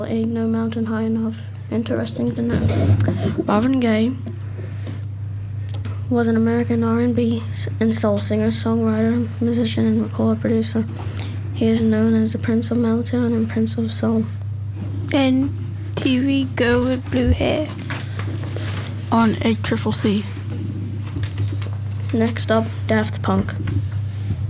Ain't no mountain high enough. Interesting to know. Marvin Gaye was an American R&B and soul singer, songwriter, musician, and record producer. He is known as the Prince of Motown and Prince of Soul. And TV Girl with Blue Hair on ACCC. Next up, Daft Punk.